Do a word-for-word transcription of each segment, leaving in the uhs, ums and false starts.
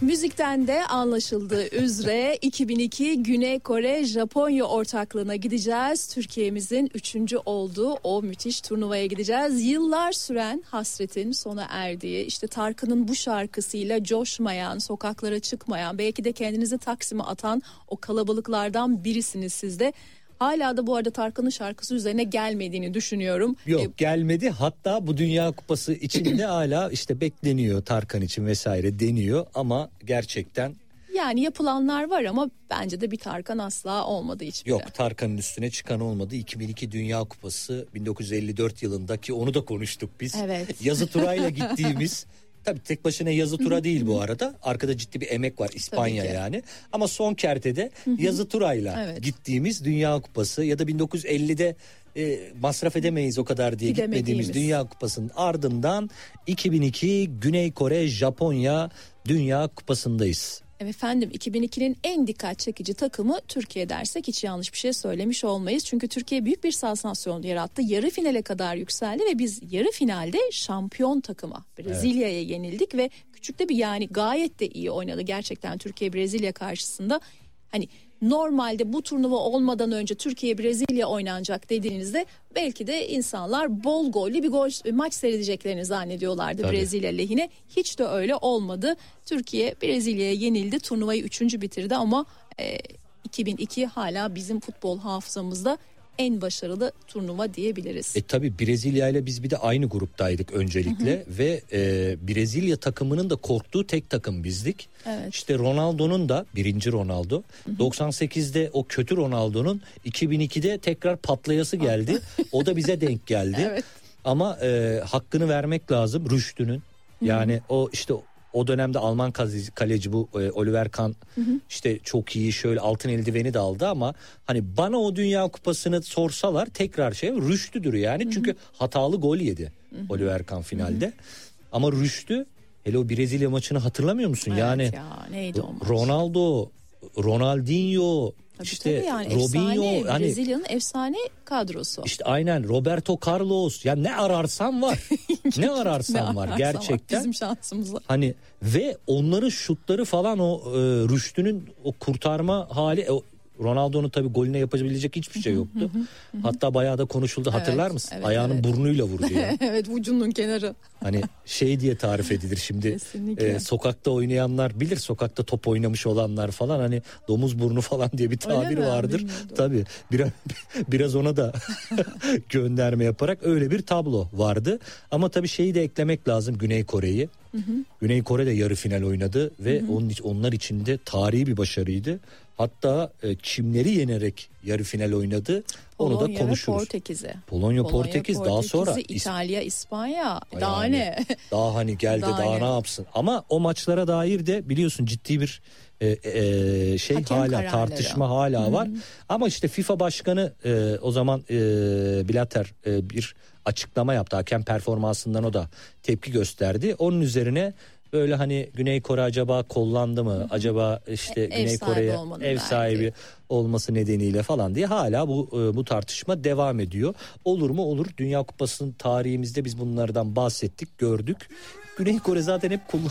müzikten de anlaşıldığı üzere iki bin iki Güney Kore Japonya ortaklığına gideceğiz. Türkiye'mizin üçüncü olduğu o müthiş turnuvaya gideceğiz. Yıllar süren hasretin sona erdiği, işte Tarkan'ın bu şarkısıyla coşmayan, sokaklara çıkmayan, belki de kendinizi Taksim'e atan o kalabalıklardan birisiniz siz de. Hala da bu arada Tarkan'ın şarkısı üzerine gelmediğini düşünüyorum. Yok ee, gelmedi, hatta bu Dünya Kupası içinde hala işte bekleniyor Tarkan için vesaire deniyor ama gerçekten. Yani yapılanlar var ama bence de bir Tarkan asla olmadı hiçbiri. Yok, Tarkan'ın üstüne çıkan olmadı. iki bin iki Dünya Kupası bin dokuz yüz elli dört yılındaki, onu da konuştuk biz. Evet. Yazı turayla gittiğimiz. Tabii tek başına yazı tura değil bu arada. Arkada ciddi bir emek var, İspanya yani. Ama son kertede yazı turayla evet. gittiğimiz Dünya Kupası ya da bin dokuz yüz ellide e, masraf edemeyiz o kadar diye gitmediğimiz Dünya Kupası'nın ardından iki bin iki Güney Kore Japonya Dünya Kupası'ndayız. Efendim, iki bin ikinin en dikkat çekici takımı Türkiye dersek hiç yanlış bir şey söylemiş olmayız. Çünkü Türkiye büyük bir sansasyon yarattı. Yarı finale kadar yükseldi ve biz yarı finalde şampiyon takıma Brezilya'ya evet. yenildik ve küçük de bir, yani gayet de iyi oynadı gerçekten Türkiye Brezilya karşısında. Hani normalde bu turnuva olmadan önce Türkiye Brezilya oynanacak dediğinizde belki de insanlar bol gollü bir gol maç seyredeceklerini zannediyorlardı Tabii. Brezilya lehine. Hiç de öyle olmadı. Türkiye Brezilya'ya yenildi. Turnuvayı üçüncü bitirdi ama e, iki bin iki hala bizim futbol hafızamızda en başarılı turnuva diyebiliriz. E tabii Brezilya ile biz bir de aynı gruptaydık öncelikle. Hı hı. Ve e, Brezilya takımının da korktuğu tek takım bizdik. Evet. İşte Ronaldo'nun da birinci Ronaldo, hı hı. doksan sekizde o kötü Ronaldo'nun iki bin ikide tekrar patlayası geldi. O da bize denk geldi. Evet. Ama e, hakkını vermek lazım Rüştü'nün. Yani hı hı. o işte o dönemde Alman kaleci bu e, Oliver Kahn hı hı. işte çok iyi, şöyle altın eldiveni de aldı ama hani bana o Dünya Kupası'nı sorsalar tekrar şey Rüştü'dür yani. Hı hı. Çünkü hatalı gol yedi hı hı. Oliver Kahn finalde. Hı hı. Ama Rüştü, hele o Brezilya maçını hatırlamıyor musun? Evet yani ya, neydi o maç? Ronaldo, Ronaldinho, tabii işte tabii yani Robinho, efsane, hani Brezilya'nın efsane kadrosu. İşte aynen, Roberto Carlos, ya ne ararsan var. ne ararsan ne var ararsan gerçekten. Var. Bizim şansımızla. Hani ve onların şutları falan, o e, Rüştü'nün o kurtarma hali, o Ronaldo'nun tabii golüne yapabilecek hiçbir şey yoktu. Hatta bayağı da konuşuldu, evet, hatırlar mısın? Evet, Ayağının evet. burnuyla vurdu ya. Evet, ucunun kenarı. Hani şey diye tarif edilir şimdi. E, sokakta oynayanlar bilir, sokakta top oynamış olanlar falan, hani domuz burnu falan diye bir tabir vardır. Bilmiyordum. Tabii biraz biraz ona da gönderme yaparak öyle bir tablo vardı. Ama tabii şeyi de eklemek lazım, Güney Kore'yi. Hı hı. Güney Kore de yarı final oynadı ve hı hı. Onun, onlar için de tarihi bir başarıydı. Hatta e, kimleri yenerek yarı final oynadı, onu Polonya da konuşuruz. Portekiz'i. Polonya, Polonya Portekiz, Portekiz daha sonra İtalya, İspanya, daha yani, ne? Daha hani geldi daha, daha ne? ne yapsın? Ama o maçlara dair de biliyorsun ciddi bir e, e, şey Hakem hala kararları. tartışma hala Hı-hı. var. Ama işte FIFA başkanı e, o zaman e, Blatter e, bir açıklama yaptı. Hakem performansından o da tepki gösterdi. Onun üzerine böyle hani Güney Kore acaba kollandı mı? Hı-hı. Acaba işte e, Güney Kore'ye ev sahibi belki. olması nedeniyle falan diye hala bu bu tartışma devam ediyor. Olur mu? Olur. Dünya Kupası'nın tarihimizde biz bunlardan bahsettik, gördük. Güney Kore zaten hep kullan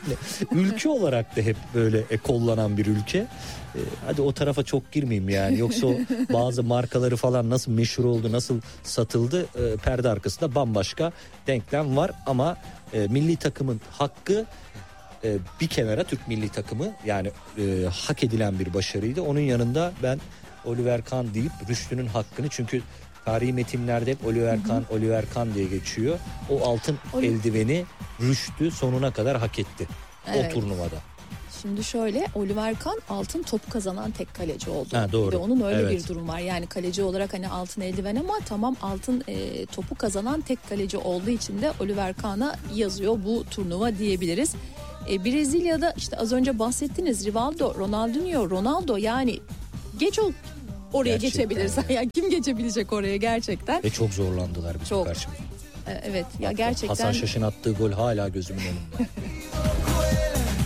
ülke olarak da hep böyle e, kollanan bir ülke. E, hadi o tarafa çok girmeyeyim yani. Yoksa o bazı markaları falan nasıl meşhur oldu, nasıl satıldı, e, perde arkasında bambaşka denklem var. Ama e, milli takımın hakkı e, bir kenara, Türk milli takımı yani e, hak edilen bir başarıydı. Onun yanında ben Oliver Kahn deyip Rüştü'nün hakkını, çünkü tarihi metinlerde hep Oliver Kahn, Oliver Kahn diye geçiyor. O altın Oli... eldiveni Rüştü sonuna kadar hak etti evet. o turnuvada. Şimdi şöyle, Oliver Kahn altın top kazanan tek kaleci oldu. Ha, doğru. Ve onun öyle evet. bir durum var. Yani kaleci olarak hani altın eldiven ama tamam, altın e, topu kazanan tek kaleci olduğu için de Oliver Kahn'a yazıyor bu turnuva diyebiliriz. E, Brezilya'da işte az önce bahsettiniz, Rivaldo, Ronaldinho, Ronaldo, yani geç ol oraya gerçekten geçebilirsen. Yani. yani kim geçebilecek oraya gerçekten? Ve çok zorlandılar bizim çok. karşımızda. Evet ya, gerçekten. Hasan Şaş'ın attığı gol hala gözümün önünde.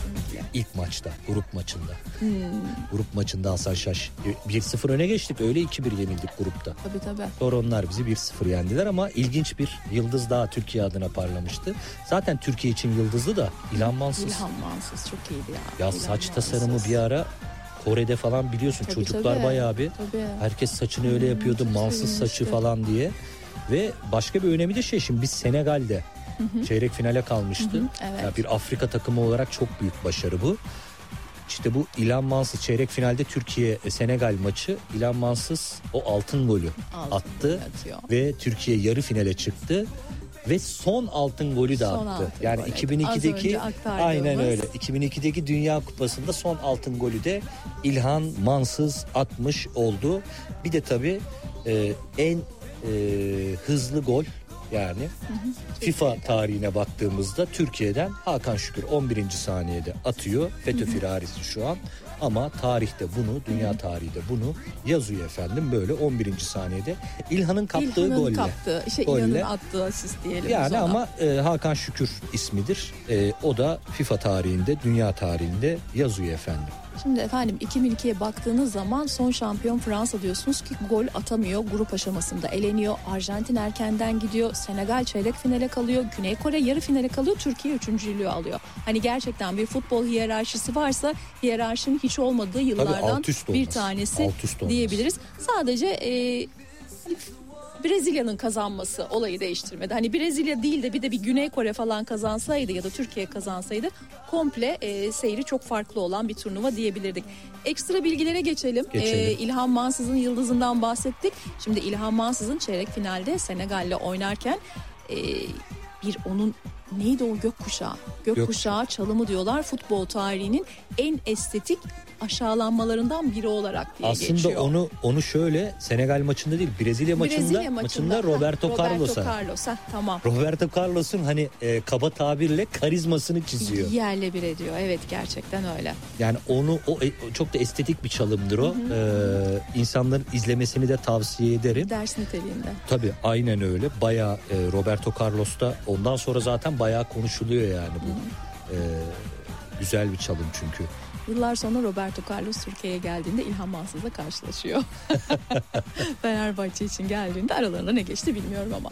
ilk maçta, grup maçında. Hmm. Grup maçında Hasan Şaş bir sıfır öne geçtik, öyle iki bir yenildik grupta. Tabii tabii. Sonra onlar bizi bir sıfır yendiler ama ilginç bir yıldız daha Türkiye adına parlamıştı. Zaten Türkiye için yıldızlı da İlhan Mansız. İlhan Mansız çok iyiydi ya. Ya İlhan saç Mansız. tasarımı bir ara Kore'de falan biliyorsun, tabii, çocuklar tabii, bayağı bir tabii. Herkes saçını öyle yapıyordu, hmm, Mansız saçı falan diye. Ve başka bir önemi de şey, şimdi biz Senegal'de hı hı. çeyrek finale kalmıştı. Hı hı, evet. Yani bir Afrika takımı olarak çok büyük başarı bu. İşte bu İlhan Mansız çeyrek finalde Türkiye Senegal maçı, İlhan Mansız o altın golü altın attı ve Türkiye yarı finale çıktı. Ve son altın golü de son attı. Yani golü. iki bin ikideki aynen öyle. iki bin ikideki Dünya Kupası'nda son altın golü de İlhan Mansız atmış oldu. Bir de tabii e, en e, hızlı gol, yani hı hı. FIFA tarihine baktığımızda Türkiye'den Hakan Şükür on birinci saniyede atıyor. FETÖ firarisi şu an. Ama tarihte bunu, dünya tarihi de bunu yazıyor efendim, böyle on birinci saniyede İlhan'ın kaptığı İlhan'ın golle. kaptığı, işte İlhan'ın attığı asist diyelim. Yani ama e, Hakan Şükür ismidir. E, o da FIFA tarihinde, dünya tarihinde yazıyor efendim. Şimdi efendim iki bin ikiye baktığınız zaman son şampiyon Fransa diyorsunuz ki gol atamıyor. Grup aşamasında eleniyor. Arjantin erkenden gidiyor. Senegal çeyrek finale kalıyor. Güney Kore yarı finale kalıyor. Türkiye üçüncülüğü alıyor. Hani gerçekten bir futbol hiyerarşisi varsa hiyerarşinin hiç olmadığı yıllardan bir tanesi diyebiliriz. Sadece e, Brezilya'nın kazanması olayı değiştirmedi. Hani Brezilya değil de bir de bir Güney Kore falan kazansaydı ya da Türkiye kazansaydı komple e, seyri çok farklı olan bir turnuva diyebilirdik. Ekstra bilgilere geçelim. geçelim. E, İlhan Mansız'ın yıldızından bahsettik. Şimdi İlhan Mansız'ın çeyrek finalde Senegal'le oynarken e, bir onun neydi o gökkuşağı? Gökkuşağı çalımı diyorlar. Futbol tarihinin en estetik aşağılanmalarından biri olarak diye aslında geçiyor. Aslında onu onu şöyle Senegal maçında değil, Brezilya maçında Brezilya maçında, maçında Roberto, Roberto Carlos'a. Carlos'a tamam. Roberto Carlos'un hani e, kaba tabirle karizmasını çiziyor. Yerle bir ediyor. Evet, gerçekten öyle. Yani onu o çok da estetik bir çalımdır o. Ee, insanların izlemesini de tavsiye ederim. Ders niteliğinde. Tabii aynen öyle. Bayağı e, Roberto Carlos'ta ondan sonra zaten bayağı konuşuluyor yani bu. E, güzel bir çalım çünkü. Yıllar sonra Roberto Carlos Türkiye'ye geldiğinde İlhan Mansız'la karşılaşıyor. Fenerbahçe için geldiğinde aralarında ne geçti bilmiyorum ama.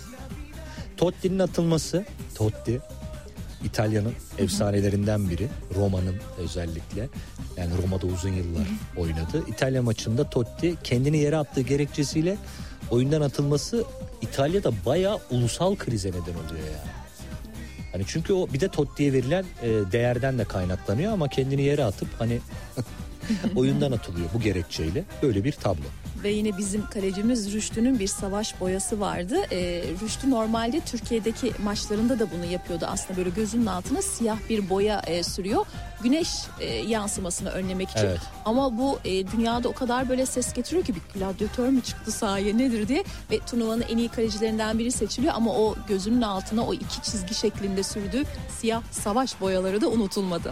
Totti'nin atılması, Totti İtalya'nın efsanelerinden biri, Roma'nın özellikle, yani Roma'da uzun yıllar oynadı. İtalya maçında Totti kendini yere attığı gerekçesiyle oyundan atılması İtalya'da bayağı ulusal krize neden oluyor yani. Hani çünkü o bir de Totti'ye verilen e, değerden de kaynaklanıyor ama kendini yere atıp hani oyundan atılıyor bu gerekçeyle. Böyle bir tablo. Ve yine bizim kalecimiz Rüştü'nün bir savaş boyası vardı. Ee, Rüştü normalde Türkiye'deki maçlarında da bunu yapıyordu. Aslında böyle gözünün altına siyah bir boya e, sürüyor. Güneş e, yansımasını önlemek için. Evet. Ama bu e, dünyada o kadar böyle ses getiriyor ki bir gladyatör mü çıktı sahaya nedir diye. Ve turnuvanın en iyi kalecilerinden biri seçiliyor. Ama o gözünün altına o iki çizgi şeklinde sürdüğü siyah savaş boyaları da unutulmadı.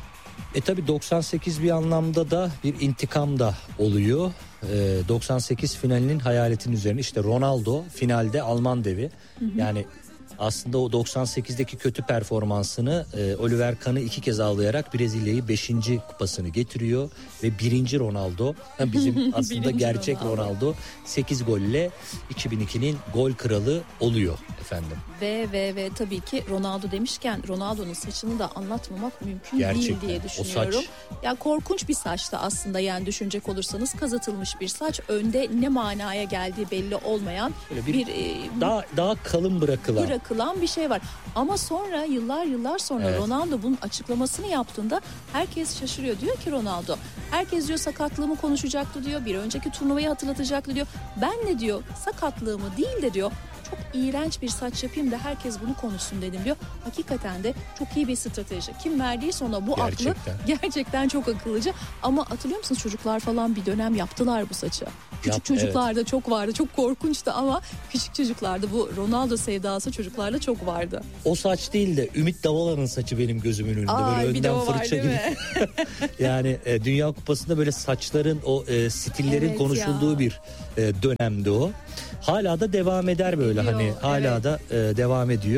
E tabi doksan sekiz bir anlamda da bir intikam da oluyor. E, doksan sekiz finalinin hayaletin üzerine işte Ronaldo finalde Alman devi. Hı hı. Yani aslında o doksan sekizdeki kötü performansını e, Oliver Kahn'ı iki kez ağlayarak Brezilya'yı beşinci kupasını getiriyor ve birinci Ronaldo bizim aslında gerçek Ronaldo. Ronaldo sekiz golle iki bin ikinin gol kralı oluyor efendim. Ve ve ve tabii ki Ronaldo demişken Ronaldo'nun saçını da anlatmamak mümkün gerçekten değil diye düşünüyorum. Ya korkunç bir saçtı aslında, yani düşünecek olursanız kazıtılmış bir saç, önde ne manaya geldiği belli olmayan Böyle bir, bir e, daha daha kalın bırakılan. bırakılan bir şey var. Ama sonra yıllar yıllar sonra evet. Ronaldo bunun açıklamasını yaptığında herkes şaşırıyor. Diyor ki Ronaldo, herkes diyor sakatlığımı konuşacaktı diyor. Bir önceki turnuvayı hatırlatacaktı diyor. Ben de diyor sakatlığımı değil de diyor çok iğrenç bir saç yapayım da herkes bunu konuşsun dedim diyor. Hakikaten de çok iyi bir strateji. Kim verdiyse ona bu gerçekten. aklı gerçekten çok akıllıca. Ama hatırlıyor musunuz, çocuklar falan bir dönem yaptılar bu saçı. Küçük Yap, çocuklarda evet. çok vardı. Çok korkunçtu ama küçük çocuklarda bu Ronaldo sevdası çocuklarda çok vardı. O saç değil de Ümit Davala'nın saçı benim gözümün önünde. Aa, böyle önden fırça gibi. Yani e, Dünya Kupası'nda böyle saçların o e, stillerin evet konuşulduğu ya. bir e, dönemdi o. Hala da devam eder böyle ediyor, hani hala evet. da e, devam ediyor.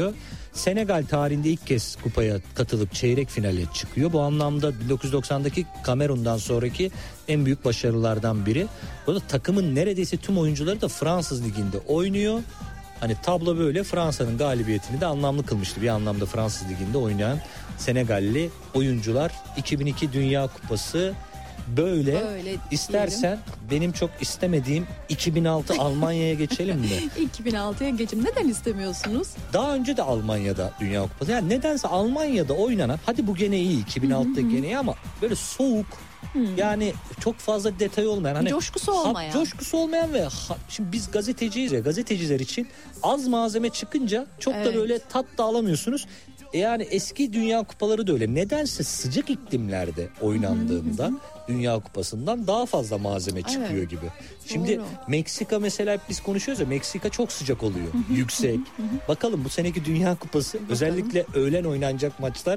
Senegal tarihinde ilk kez kupaya katılıp çeyrek finale çıkıyor. Bu anlamda bin dokuz yüz doksandaki Kamerun'dan sonraki en büyük başarılardan biri. Bu da takımın neredeyse tüm oyuncuları da Fransız liginde oynuyor. Hani tablo böyle, Fransa'nın galibiyetini de anlamlı kılmıştı. Bir anlamda Fransız liginde oynayan Senegalli oyuncular. iki bin iki Dünya Kupası böyle. Öyle İstersen diyelim. Benim çok istemediğim iki bin altı Almanya'ya geçelim mi? iki bin altıya geçelim. Neden istemiyorsunuz? Daha önce de Almanya'da Dünya Kupası. Yani nedense Almanya'da oynanan, hadi bu gene iyi, iki bin altıda gene iyi ama böyle soğuk. Hmm. Yani çok fazla detay olmayan, hani coşkusu olmayan. Ha, coşkusu olmayan ve ha, şimdi biz gazeteciyiz ya, gazeteciler için az malzeme çıkınca çok evet. da böyle tat da alamıyorsunuz. E yani eski Dünya Kupaları da öyle. Nedense sıcak iklimlerde oynandığında hı hı. Dünya Kupası'ndan daha fazla malzeme çıkıyor evet. gibi. Şimdi doğru. Meksika mesela, hep biz konuşuyoruz ya, Meksika çok sıcak oluyor. Hı hı. Yüksek. Hı hı. Bakalım bu seneki Dünya Kupası bakalım. Özellikle öğlen oynanacak maçlar.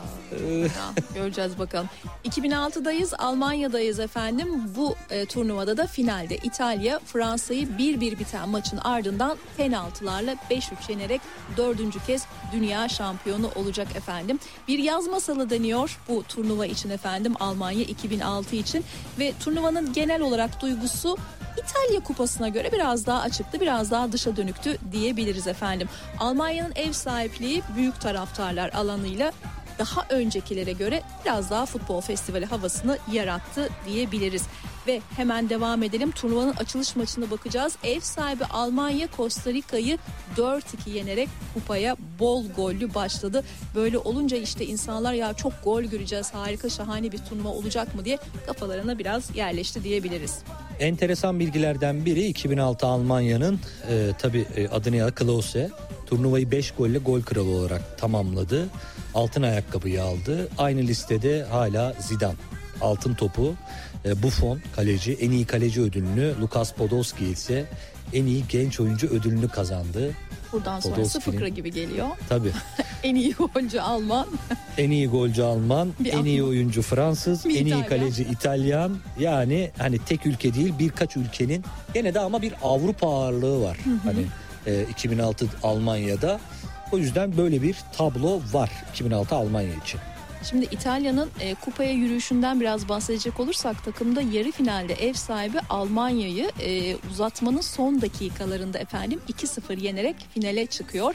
Aa, göreceğiz bakalım. iki bin altıdayız, Almanya'dayız efendim. Bu e, turnuvada da finalde İtalya Fransa'yı bir bir biten maçın ardından penaltılarla beş üç yenerek dördüncü kez dünya şampiyonu olacak efendim. Bir yaz masalı deniyor bu turnuva için efendim, Almanya iki bin altı için ve turnuvanın genel olarak duygusu İtalya Kupası'na göre biraz daha açıktı, biraz daha dışa dönüktü diyebiliriz efendim. Almanya'nın ev sahipliği büyük taraftarlar alanıyla daha öncekilere göre biraz daha futbol festivali havasını yarattı diyebiliriz. Ve hemen devam edelim. Turnuvanın açılış maçına bakacağız. Ev sahibi Almanya Costa Rica'yı dört iki yenerek kupaya bol gollü başladı. Böyle olunca işte insanlar ya çok gol göreceğiz, harika şahane bir turnuva olacak mı diye kafalarına biraz yerleşti diyebiliriz. Enteresan bilgilerden biri iki bin altı Almanya'nın e, tabii e, Adrian Klose turnuvayı beş golle gol kralı olarak tamamladı. Altın ayakkabıyı aldı. Aynı listede hala Zidane altın topu, e, Buffon kaleci, en iyi kaleci ödülünü, Lukas Podolski ise en iyi genç oyuncu ödülünü kazandı. Buradan sonrası fıkra gibi geliyor. Tabii. En iyi golcü Alman. En iyi golcü Alman, bir en iyi oyuncu Fransız, en İtalyan. iyi kaleci İtalyan. Yani hani tek ülke değil, birkaç ülkenin gene de ama bir Avrupa ağırlığı var. Hı hı. Hani e, iki bin altı Almanya'da. O yüzden böyle bir tablo var iki bin altı Almanya için. Şimdi İtalya'nın e, kupaya yürüyüşünden biraz bahsedecek olursak, takımda yarı finalde ev sahibi Almanya'yı e, uzatmanın son dakikalarında efendim iki sıfır yenerek finale çıkıyor.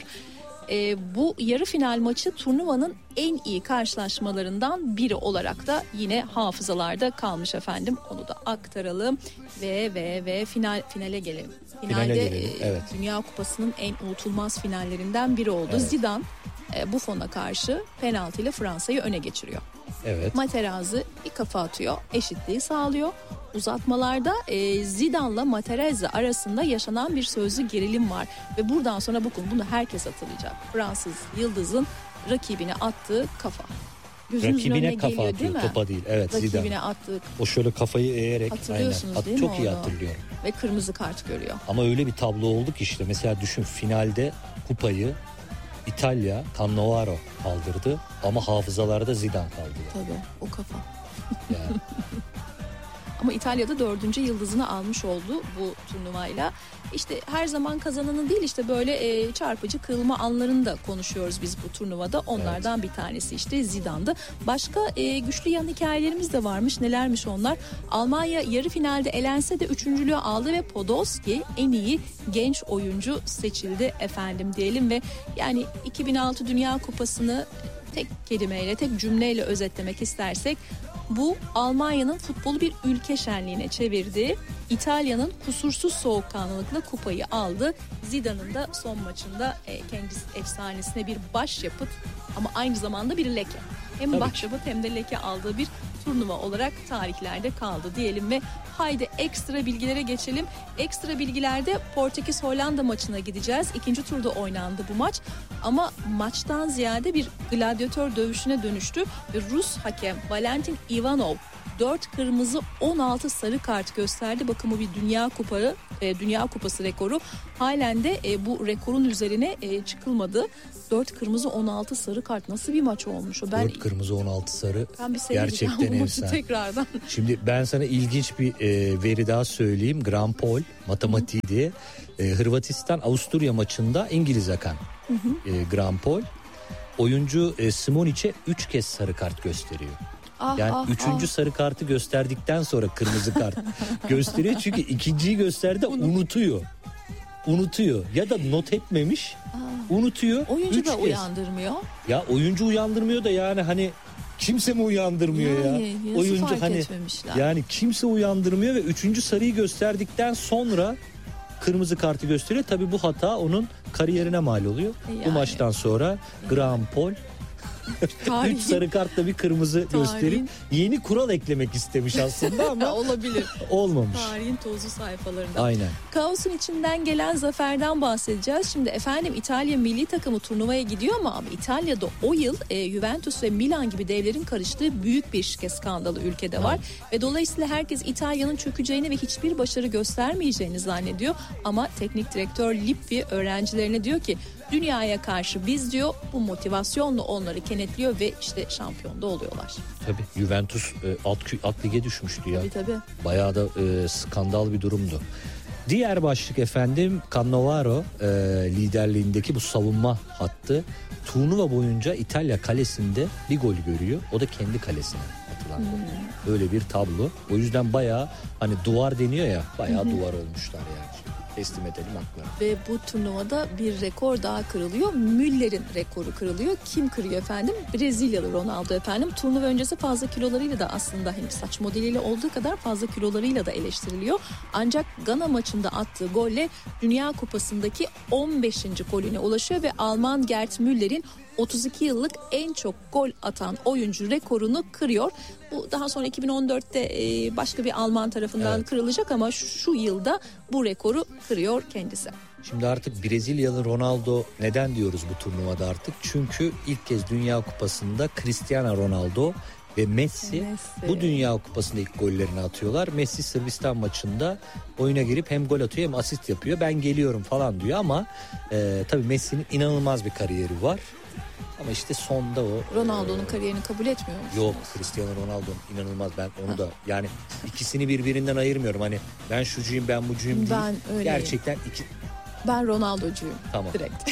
E, bu yarı final maçı turnuvanın en iyi karşılaşmalarından biri olarak da yine hafızalarda kalmış efendim. Onu da aktaralım ve ve ve final finale gelelim. Finalde finale gelelim, evet. e, Dünya Kupası'nın en unutulmaz finallerinden biri oldu. Evet. Zidane e, Buffon'a karşı penaltıyla Fransa'yı öne geçiriyor. Evet. Materazzi bir kafa atıyor, eşitliği sağlıyor. Uzatmalarda e, Zidane'la Materazzi arasında yaşanan bir sözlü gerilim var ve buradan sonra bakın bunu herkes hatırlayacak. Fransız yıldızın rakibine attığı kafa. Gözünüzün rakibine kafa geliyor, atıyor, değil topa değil. Evet, rakibine Zidane. attığı. O şöyle kafayı eğerek. Hatırlıyorsunuz aynen. değil Çok mi iyi onu? hatırlıyorum. Ve kırmızı kart görüyor. Ama öyle bir tablo oldu ki işte mesela düşün, finalde kupayı İtalya Cannavaro kaldırdı ama hafızalarda Zidane kaldı. Tabii o kafa. Yani. Ama İtalya'da dördüncü yıldızını almış oldu bu turnuvayla. İşte her zaman kazananı değil, işte böyle e, çarpıcı kırılma anlarını da konuşuyoruz biz bu turnuvada. Onlardan evet. bir tanesi işte Zidane'dı. Başka e, güçlü yan hikayelerimiz de varmış. Nelermiş onlar? Almanya yarı finalde elense de üçüncülüğü aldı ve Podolski en iyi genç oyuncu seçildi efendim diyelim. Ve yani iki bin altı Dünya Kupası'nı tek kelimeyle, tek cümleyle özetlemek istersek, bu Almanya'nın futbolu bir ülke şenliğine çevirdi. İtalya'nın kusursuz soğukkanlılıkla kupayı aldı. Zidane'ın da son maçında e, kendisi efsanesine bir başyapıt ama aynı zamanda bir leke. Hem Tabii başyapıt hem de leke aldığı bir turnuva olarak tarihlerde kaldı diyelim ve haydi ekstra bilgilere geçelim. Ekstra bilgilerde Portekiz Hollanda maçına gideceğiz. İkinci turda oynandı bu maç ama maçtan ziyade bir gladyatör dövüşüne dönüştü ve Rus hakem Valentin Ivanov dört kırmızı on altı sarı kart gösterdi. Bakın bu bir dünya kupası, e, dünya kupası rekoru. Halen de e, bu rekorun üzerine e, çıkılmadı. dört kırmızı on altı sarı kart nasıl bir maç olmuş o? Ben dört kırmızı on altı sarı gerçekten efsane. Tekrardan. Şimdi ben sana ilginç bir e, veri daha söyleyeyim. Grand Pol matematiği diye e, Hırvatistan Avusturya maçında İngiliz hakem hı hı. E, Graham Paul. Oyuncu e, Simonic'e üç kez sarı kart gösteriyor. Ah, yani ah, üçüncü ah. sarı kartı gösterdikten sonra kırmızı kart gösteriyor. Çünkü ikinciyi gösterdi unutuyor. Unutuyor ya da not etmemiş. Aa. Unutuyor. Oyuncu da kez. uyandırmıyor. Ya oyuncu uyandırmıyor da yani hani kimse mi uyandırmıyor yani, ya? Oyuncu hani etmemişler. Yani kimse uyandırmıyor ve üçüncü sarıyı gösterdikten sonra kırmızı kartı gösteriyor. Tabii bu hata onun kariyerine mal oluyor. Yani. Bu maçtan sonra Graham Paul üç sarı kartla bir kırmızı Tarihin. gösterip yeni kural eklemek istemiş aslında ama olabilir. Olmamış. Tarihin tozlu sayfalarında. Aynen. Kaosun içinden gelen zaferden bahsedeceğiz. Şimdi efendim İtalya milli takımı turnuvaya gidiyor ama, ama İtalya'da o yıl e, Juventus ve Milan gibi devlerin karıştığı büyük bir şike skandalı ülkede var. Evet. Ve dolayısıyla herkes İtalya'nın çökeceğini ve hiçbir başarı göstermeyeceğini zannediyor. Ama teknik direktör Lippi öğrencilerine diyor ki dünyaya karşı biz diyor bu motivasyonla onları kenetliyor ve işte şampiyon da oluyorlar. Tabii Juventus e, alt, alt lige düşmüştü ya. Tabii tabii. Bayağı da e, skandal bir durumdu. Diğer başlık efendim Cannavaro e, liderliğindeki bu savunma hattı turnuva boyunca İtalya kalesinde bir gol görüyor. O da kendi kalesine atılan gol. Hmm. Öyle bir tablo. O yüzden bayağı hani duvar deniyor ya bayağı hmm. duvar olmuşlar yani. Teslim edelim haklarını. Ve bu turnuvada bir rekor daha kırılıyor. Müller'in rekoru kırılıyor. Kim kırıyor efendim? Brezilyalı Ronaldo efendim. Turnuva öncesi fazla kilolarıyla da aslında hem saç modeliyle olduğu kadar fazla kilolarıyla da eleştiriliyor. Ancak Gana maçında attığı golle Dünya Kupası'ndaki on beşinci golüne ulaşıyor ve Alman Gerd Müller'in otuz iki yıllık en çok gol atan oyuncu rekorunu kırıyor. Bu daha sonra iki bin on dörtte başka bir Alman tarafından evet. kırılacak ama şu, şu yılda bu rekoru kırıyor kendisi. Şimdi artık Brezilyalı Ronaldo neden diyoruz bu turnuvada artık? Çünkü ilk kez Dünya Kupası'nda Cristiano Ronaldo ve Messi, Messi bu Dünya Kupası'nda ilk gollerini atıyorlar. Messi Sırbistan maçında oyuna girip hem gol atıyor hem asist yapıyor. Ben geliyorum falan diyor ama e, tabii Messi'nin inanılmaz bir kariyeri var. Ama işte sonda o... Ronaldo'nun e, kariyerini kabul etmiyor musunuz? Yok, Cristiano Ronaldo'nun inanılmaz. Ben onu ha. da yani ikisini birbirinden ayırmıyorum. Hani ben şucuyum ben bucuyum değil. Ben öyleyim. Gerçekten iki... Ben Ronaldo'cuyum. Tamam. Direkt.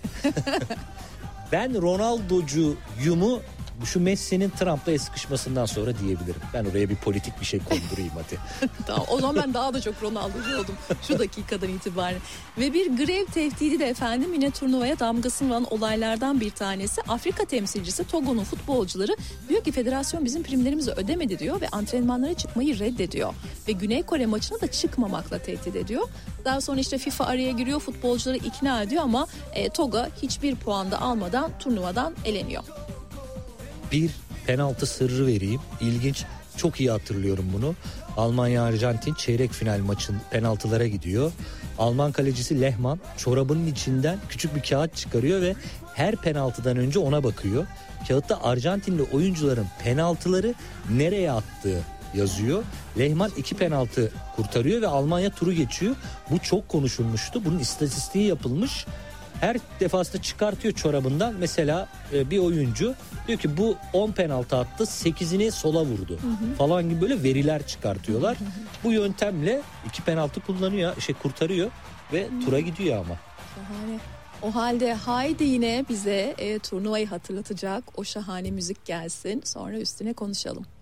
Ben Ronaldo'cuyumu şu Messi'nin Trump'la el sıkışmasından sonra diyebilirim. Ben oraya bir politik bir şey kondurayım hadi. Tamam, o zaman ben daha da çok Ronaldo'cu oldum şu dakikadan itibaren. Ve bir grev tehdidi de efendim yine turnuvaya damgasını vuran olaylardan bir tanesi. Afrika temsilcisi Togo'nun futbolcuları diyor ki federasyon bizim primlerimizi ödemedi diyor ve antrenmanlara çıkmayı reddediyor. Ve Güney Kore maçına da çıkmamakla tehdit ediyor. Daha sonra işte FIFA araya giriyor, futbolcuları ikna ediyor ama e, Togo hiçbir puan da almadan turnuvadan eleniyor. Bir penaltı sırrı vereyim. İlginç. Çok iyi hatırlıyorum bunu. Almanya-Arjantin çeyrek final maçın penaltılara gidiyor. Alman kalecisi Lehmann çorabının içinden küçük bir kağıt çıkarıyor ve her penaltıdan önce ona bakıyor. Kağıtta Arjantinli oyuncuların penaltıları nereye attığı yazıyor. Lehmann iki penaltı kurtarıyor ve Almanya turu geçiyor. Bu çok konuşulmuştu. Bunun istatistiği yapılmış. Her defasında çıkartıyor çorabından. Mesela e, bir oyuncu diyor ki bu on penaltı attı, sekizini sola vurdu hı hı. falan gibi böyle veriler çıkartıyorlar. Hı hı. Bu yöntemle iki penaltı kullanıyor, şey kurtarıyor ve hı. tura gidiyor ama. Şahane. O halde haydi yine bize e, turnuvayı hatırlatacak o şahane müzik gelsin. Sonra üstüne konuşalım.